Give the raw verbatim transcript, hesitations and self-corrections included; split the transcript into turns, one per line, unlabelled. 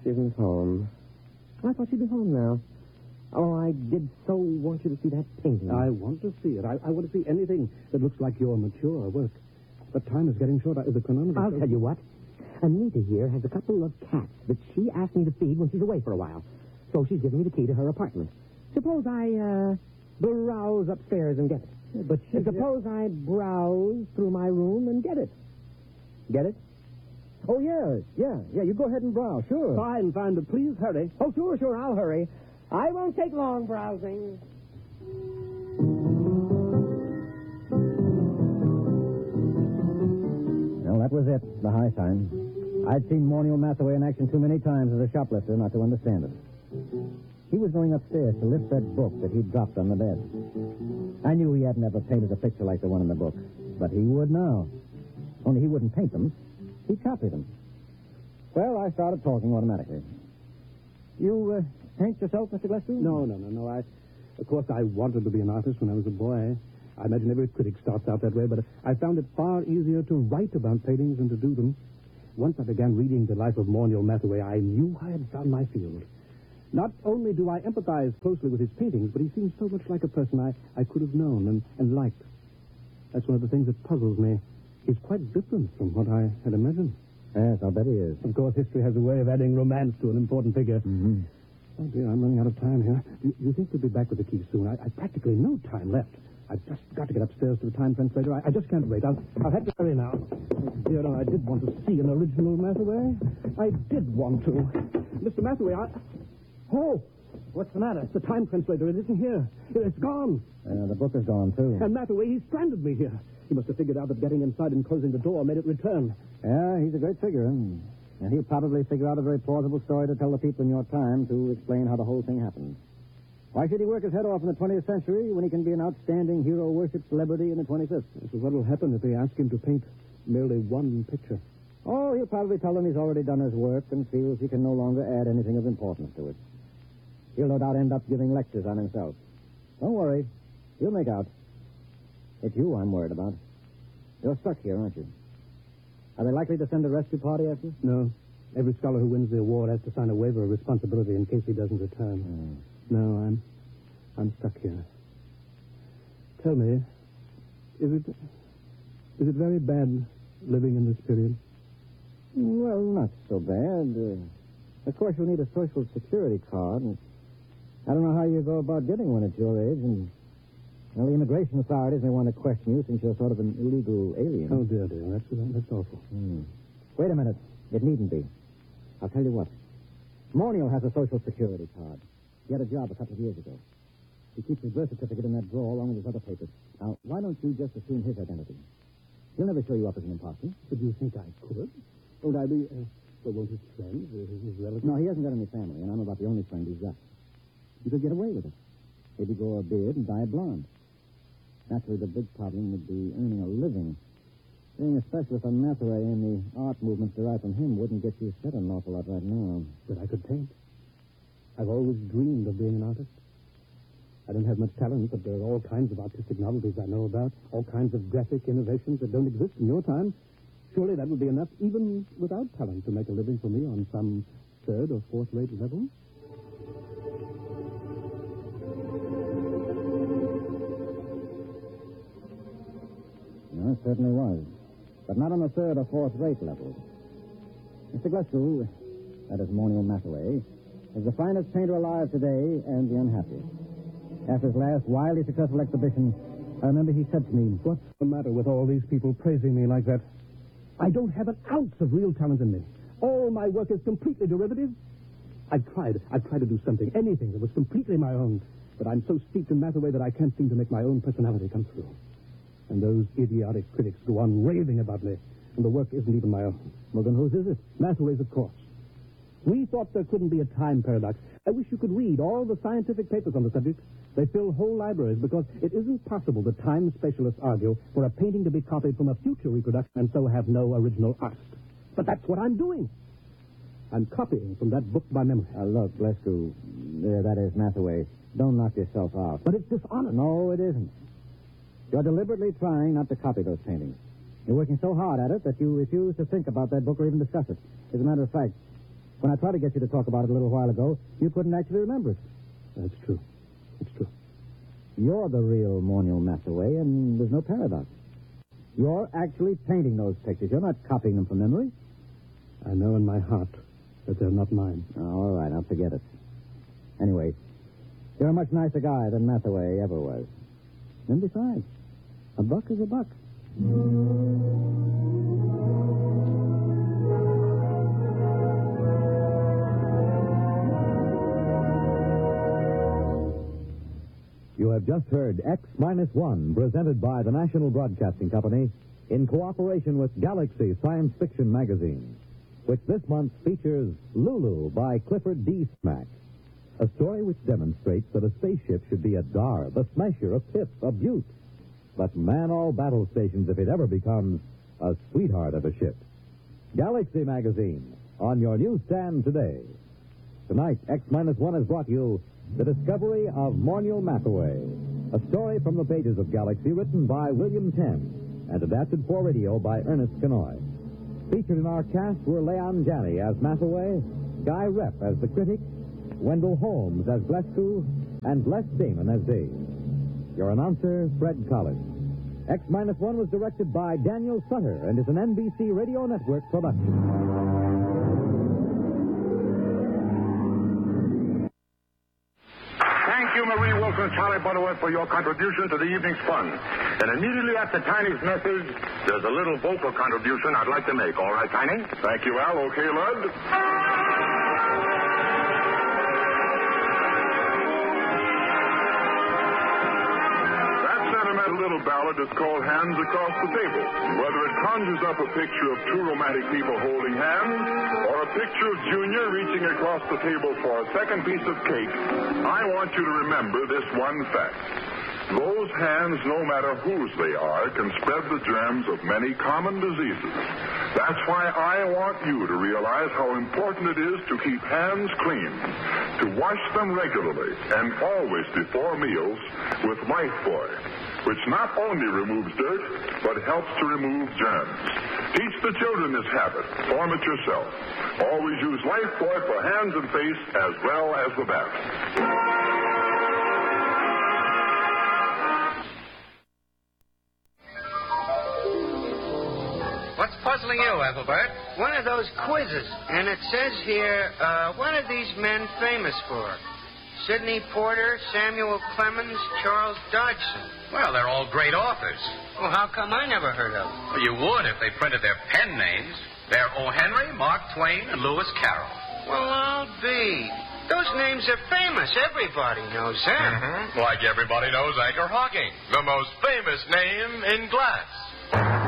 isn't home. I thought she'd be home now. Oh, I did so want you to see that painting.
I want to see it. I, I want to see anything that looks like your mature work. But time is getting short. The chronometer...
I'll tell you what. Anita here has a couple of cats that she asked me to feed when she's away for a while. So she's giving me the key to her apartment. Suppose I, uh, browse upstairs and get it.
Yeah, but she...
Suppose I browse through my room and get it. Get it? Oh, yes. Yeah, yeah, you go ahead and browse, sure.
Fine, fine, but please hurry.
Oh, sure, sure, I'll hurry. I won't take long browsing.
Well, that was it, the high sign. I'd seen Monial Mathaway in action too many times as a shoplifter not to understand it. He was going upstairs to lift that book that he'd dropped on the bed. I knew he had never painted a picture like the one in the book, but he would now. Only he wouldn't paint them. He copied them. Well, I started talking automatically. You uh, paint yourself, Mister Gillespie?
No, no, no, no. I, of course, I wanted to be an artist when I was a boy. I imagine every critic starts out that way, but I found it far easier to write about paintings than to do them. Once I began reading the life of Monial Mathaway, I knew I had found my field. Not only do I empathize closely with his paintings, but he seems so much like a person I, I could have known and, and liked. That's one of the things that puzzles me. He's quite different from what I had imagined.
Yes, I'll bet he is.
Of course, history has a way of adding romance to an important figure.
Mm-hmm.
Oh, dear, I'm running out of time here. Do you, you think we'll be back with the key soon? I, I've practically no time left. I've just got to get upstairs to the time translator. I, I just can't wait. I'll, I'll have to hurry now. Oh, dear, no, I did want to see an original Mathaway. I did want to. Mister Mathaway, I... Oh, what's the matter? The time translator. It isn't here. It's gone.
Uh, the book is gone, too.
And Mathaway, he stranded me here. He must have figured out that getting inside and closing the door made it return.
Yeah, he's a great figure. And he'll probably figure out a very plausible story to tell the people in your time to explain how the whole thing happened. Why should he work his head off in the twentieth century when he can be an outstanding hero-worship celebrity in the twenty-fifth?
This is what will happen if they ask him to paint merely one picture.
Oh, he'll probably tell them he's already done his work and feels he can no longer add anything of importance to it. He'll no doubt end up giving lectures on himself. Don't worry. He'll make out. It's you I'm worried about. You're stuck here, aren't you? Are they likely to send a rescue party after you?
No. Every scholar who wins the award has to sign a waiver of responsibility in case he doesn't return.
Mm.
No, I'm... I'm stuck here. Tell me, is it... Is it very bad living in this period?
Well, not so bad. Uh, of course, you'll need a social security card, and I don't know how you go about getting one at your age, and... Well, the immigration authorities may want to question you since you're sort of an illegal alien.
Oh, dear, dear. That's, that's awful.
Hmm. Wait a minute. It needn't be. I'll tell you what. Monial has a social security card. He had a job a couple of years ago. He keeps his birth certificate in that drawer along with his other papers. Now, why don't you just assume his identity? He'll never show you up as an imposter.
But do you think I could? Would I be... Uh, well, won't his friends, uh, his relatives...
No, he hasn't got any family, and I'm about the only friend he's got. You could get away with it. Maybe grow a beard and dye blonde. Naturally, the big problem would be earning a living. Being a specialist on Mathaway and the art movements derived from him wouldn't get you set an awful lot right now.
But I could paint. I've always dreamed of being an artist. I don't have much talent, but there are all kinds of artistic novelties I know about, all kinds of graphic innovations that don't exist in your time. Surely that would be enough, even without talent, to make a living for me on some third or fourth-rate level.
No, it certainly was. But not on the third or fourth rate level. Mister Gillespie, that is Monial Mathaway, is the finest painter alive today and the unhappy. After his last wildly successful exhibition, I remember he said to me,
"What's the matter with all these people praising me like that? I don't have an ounce of real talent in me. All my work is completely derivative. I've tried. I've tried to do something, anything that was completely my own. But I'm so steeped in Mathaway that I can't seem to make my own personality come through. And those idiotic critics go on raving about me, and the work isn't even my own."
Well, then whose is it?
Mathaway's, of course. We thought there couldn't be a time paradox. I wish you could read all the scientific papers on the subject. They fill whole libraries because it isn't possible, the time specialists argue, for a painting to be copied from a future reproduction and so have no original artist. But that's what I'm doing. I'm copying from that book by memory.
Uh, look, Gillespie, uh, that is Mathaway. Don't knock yourself out.
But it's dishonest.
No, it isn't. You're deliberately trying not to copy those paintings. You're working so hard at it that you refuse to think about that book or even discuss it. As a matter of fact, When I tried to get you to talk about it a little while ago, you couldn't actually remember it.
That's true. It's true.
You're the real Monial Mathaway, and there's no paradox. You're actually painting those pictures. You're not copying them from memory.
I know in my heart that they're not mine.
Oh, all right, I'll forget it. Anyway, you're a much nicer guy than Mathaway ever was. And besides, a buck is a buck.
You have just heard X Minus One, presented by the National Broadcasting Company in cooperation with Galaxy Science Fiction Magazine, which this month features Lulu by Clifford D. Smack, a story which demonstrates that a spaceship should be a darb, a smasher, a pip, a beaut, but man all battle stations if it ever becomes a sweetheart of a ship. Galaxy Magazine, on your newsstand today. Tonight, X Minus One has brought you The Discovery of Monial Mathaway, a story from the pages of Galaxy written by William Tenn and adapted for radio by Ernest Kenoy. Featured in our cast were Leon Janney as Mathaway, Guy Repp as the critic, Wendell Holmes as Blesku, and Les Damon as Dave. Your announcer, Fred Collins. X Minus One was directed by Daniel Sutter and is an N B C Radio Network production.
Thank you, Marie Wilson, Charlie Butterworth, for your contribution to the evening's fun. And immediately after Tiny's message, there's a little vocal contribution I'd like to make. All right, Tiny?
Thank you, Al. Okay, Lud? That little ballad is called Hands Across the Table. Whether it conjures up a picture of two romantic people holding hands or a picture of Junior reaching across the table for a second piece of cake, I want you to remember this one fact. Those hands, no matter whose they are, can spread the germs of many common diseases. That's why I want you to realize how important it is to keep hands clean, to wash them regularly and always before meals with Lifebuoy, which not only removes dirt, but helps to remove germs. Teach the children this habit. Form it yourself. Always use Lifebuoy for hands and face as well as the bath.
What's puzzling you, Ethelbert?
One of those quizzes. And it says here, uh, what are these men famous for? Sidney Porter, Samuel Clemens, Charles Dodgson.
Well, they're all great authors.
Well, how come I never heard of them?
Well, you would if they printed their pen names. They're O. Henry, Mark Twain, and Lewis Carroll.
Well, I'll be. Those names are famous. Everybody knows them.
Mm-hmm. Like everybody knows Anchor Hocking, the most famous name in glass.